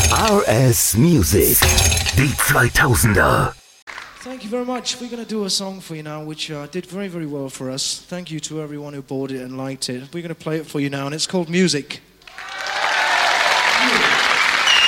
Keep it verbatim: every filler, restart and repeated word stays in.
R S Music, die zweitausender. Thank you very much. We're going to do a song for you now, which uh, did very, very well for us. Thank you to everyone who bought it and liked it. We're going to play it for you now, and it's called Music.